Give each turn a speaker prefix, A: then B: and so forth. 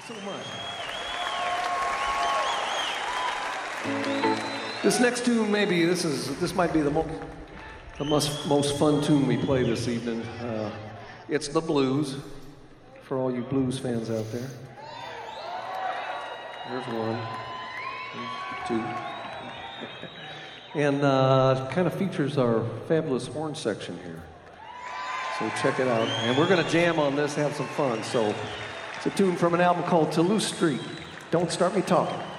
A: so much. This next tune, this might be the most fun tune we play this evening. It's the blues, for all you blues fans out there. There's one, two. And kind of features our fabulous horn section here. So check it out. And we're going to jam on this, have some fun. So it's a tune from an album called Toulouse Street. Don't Start Me Talking.